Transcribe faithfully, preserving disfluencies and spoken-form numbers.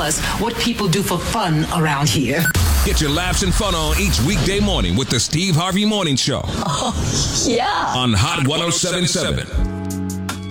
us what people do for fun around here. Get your laughs and fun on each weekday morning with the Steve Harvey Morning Show. Oh, yeah. On Hot ten seventy-seven.